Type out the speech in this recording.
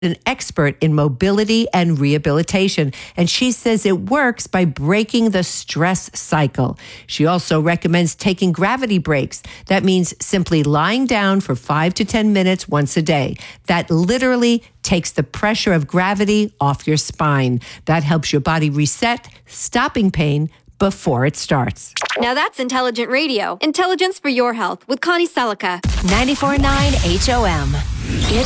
an expert in mobility and rehabilitation, and she says it works by breaking the stress cycle. She also recommends taking gravity breaks. That means simply lying down for 5 to 10 minutes once a day. That literally takes the pressure of gravity off your spine. That helps your body reset, stopping pain before it starts. Now that's intelligent radio. Intelligence for your health with Connie Selica. 94.9 HOM.